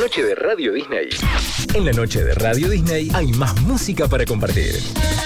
noche de Radio Disney. En la noche de Radio Disney hay más música para compartir.